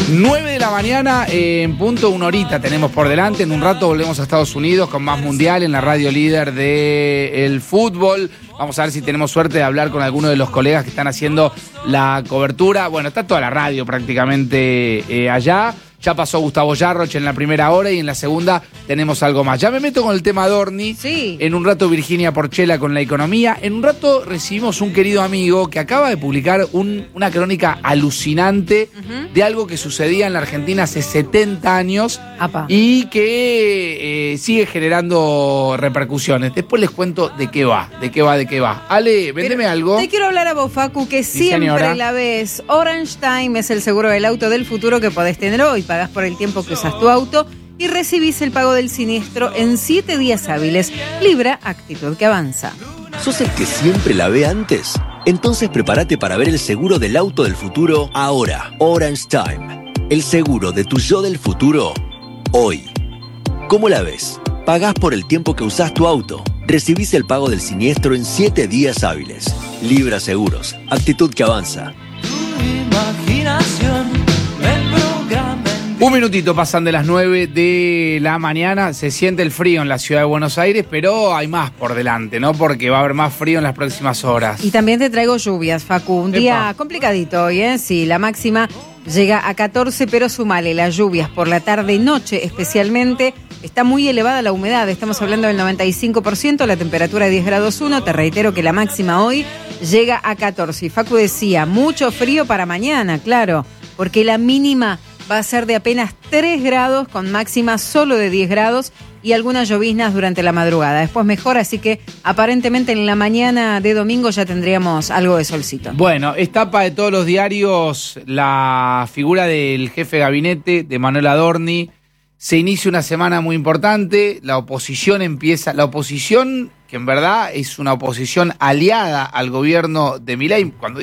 9 de la mañana, en punto, una horita tenemos por delante. En un rato volvemos a Estados Unidos con más mundial en la radio líder del fútbol. Vamos a ver si tenemos suerte de hablar con alguno de los colegas que están haciendo la cobertura. Bueno, está toda la radio prácticamente allá. Ya pasó Gustavo Yarroch en la primera hora y en la segunda tenemos algo más. Ya me meto con el tema Adorni. Sí. En un rato Virginia Porchela con la economía. En un rato recibimos un querido amigo que acaba de publicar una crónica alucinante de algo que sucedía en la Argentina hace 70 años. Apa. Y que sigue generando repercusiones. Después les cuento de qué va. Ale, vendeme algo. Te quiero hablar a vos, Facu, que Sí, siempre señora. la ves. Orange Time es el seguro del auto del futuro que podés tener hoy. Pagás por el tiempo que usas tu auto y recibís el pago del siniestro en 7 días hábiles. Libra, actitud que avanza. ¿Sos el que siempre la ve antes? Entonces prepárate para ver el seguro del auto del futuro ahora. Orange Time. El seguro de tu yo del futuro hoy. ¿Cómo la ves? Pagás por el tiempo que usás tu auto. Recibís el pago del siniestro en 7 días hábiles. Libra Seguros. Actitud que avanza. Un minutito pasan de las 9 de la mañana. Se siente el frío en la ciudad de Buenos Aires, pero hay más por delante, ¿no? Porque va a haber más frío en las próximas horas. Y también te traigo lluvias, Facu. Un día complicadito hoy, ¿eh? Sí, la máxima llega a 14, pero sumale las lluvias por la tarde y noche especialmente. Está muy elevada la humedad, estamos hablando del 95%, la temperatura de 10 grados 1. Te reitero que la máxima hoy llega a 14. Y Facu decía, mucho frío para mañana, claro, porque la mínima va a ser de apenas 3 grados, con máxima solo de 10 grados y algunas lloviznas durante la madrugada. Después mejor, así que aparentemente en la mañana de domingo ya tendríamos algo de solcito. Bueno, es tapa de todos los diarios la figura del jefe de gabinete, de Manuel Adorni. Se inicia una semana muy importante, la oposición, que en verdad es una oposición aliada al gobierno de Milei. Cuando